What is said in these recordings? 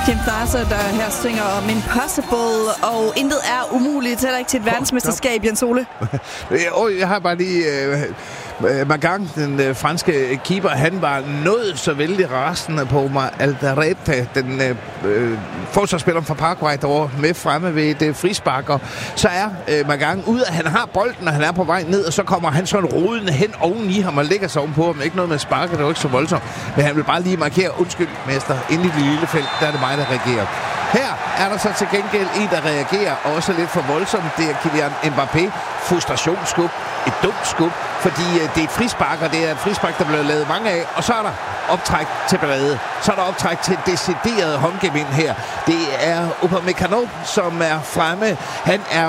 Kim Darcy, der her synger om Impossible, og intet er umuligt, heller ikke til et verdensmesterskab, Jens Ole. Jeg har bare lige... Magang, den franske keeper, han var noget så vældig rasende på Alderete, den forsvarsspiller fra Paraguay, der var med fremme ved det frispark. Og så er Magang ude, at han har bolden, og han er på vej ned, og så kommer han sådan rodende hen oven i ham og lægger sig ovenpå ham. Ikke noget med sparket, det var ikke så voldsomt, men han vil bare lige markere, undskyld mester, inde i det lille felt, der er det mig, der reagerer. Her er der så til gengæld en, der reagerer også lidt for voldsomt. Det er Kylian Mbappé. Frustrationsskub. Et dumt skub. Fordi det er et frispark, og det er et frispark, der bliver lavet mange af. Og så er der optræk til ballade. Så er der optræk til decideret håndgevind her. Det er Upamecano, som er fremme. Han er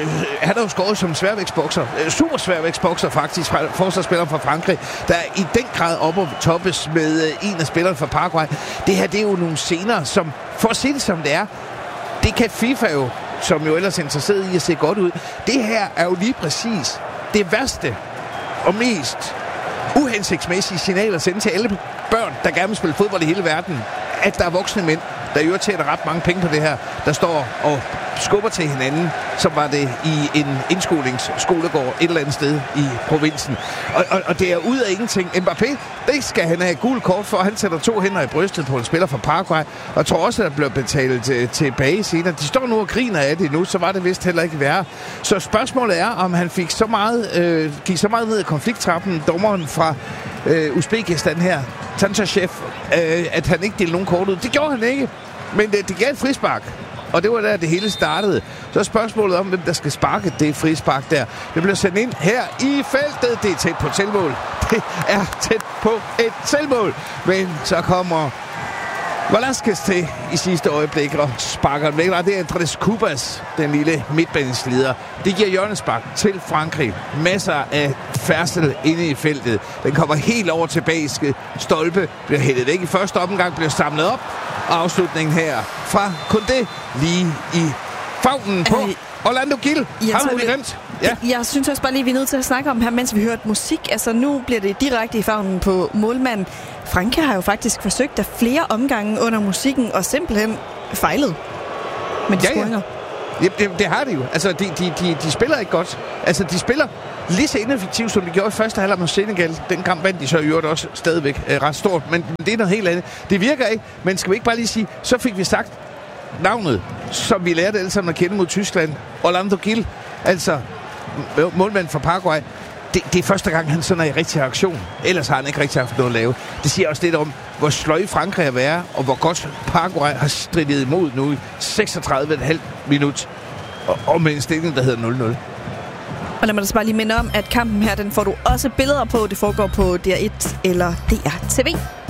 jo skåret som sværvægtsbokser. Super sværvægtsbokser faktisk. Forsvarsspilleren fra Frankrig, der er i den grad op og toppes med en af spillerne fra Paraguay. Det her, det er jo nogle scener, som, for at sige det som det er, det kan FIFA jo, som jo ellers er interesseret i at se godt ud. Det her er jo lige præcis det værste og mest uhensigtsmæssige signal at sende til alle børn, der gerne vil spille fodbold i hele verden, at der er voksne mænd, der jo tjener ret mange penge på det her, der står og skubber til hinanden, som var det i en indskolingsskolegård et eller andet sted i provinsen. Og det er ud af ingenting. Mbappé, det skal han have gul kort for. Han sætter 2 hænder i brystet på en spiller fra Paraguay, og jeg tror også, at der bliver betalt tilbage senere. De står nu og griner af det nu, så var det vist heller ikke værre. Så spørgsmålet er, om han gik så meget ned i konflikttrappen, dommeren fra Uzbekistan her, Tantashev, at han ikke delte nogen kort ud. Det gjorde han ikke, men det gav et frispark. Og det var der, det hele startede. Så er spørgsmålet om, hvem der skal sparke det frispark der. Det bliver sendt ind her i feltet. Det er tæt på et selvmål. Det er tæt på et selvmål. Men så kommer Velasquez til i sidste øjeblik og sparker den væk. Det er Andrés Cubas, den lille midtbaneslider. Det giver hjørnespark til Frankrig. Masser af færdsel inde i feltet. Den kommer helt over til bagiske stolpe. Bliver hældet væk i første omgang. Bliver samlet op. Og afslutningen her fra Koundé lige i favnen på Orlando Gil. Har vi glemt? Ja. Jeg synes også bare lige, vi er nødt til at snakke om her, mens vi hørte musik. Altså nu bliver det direkte i favnen på målmanden. Frankrig har jo faktisk forsøgt af flere omgange under musikken og simpelthen fejlet med de scoringer. Ja, det har de jo. Altså, de spiller ikke godt. Altså, de spiller lige så ineffektivt, som de gjorde i første halvleg mod Senegal. Den kamp vandt de så i øvrigt også stadigvæk ret stort. Men det er noget helt andet. Det virker ikke, men skal vi ikke bare lige sige, så fik vi sagt navnet, som vi lærte alle sammen at kende mod Tyskland. Orlando Gil, altså målmand fra Paraguay. Det er første gang, han sådan er i rigtig aktion. Ellers har han ikke rigtig haft noget at lave. Det siger også lidt om, hvor sløj Frankrig er være, og hvor godt Paraguay har stridet imod nu i 36,5 minut. Og med en stilling, der hedder 0-0. Og lad mig da bare lige minde om, at kampen her, den får du også billeder på. Det foregår på DR1 eller DR TV.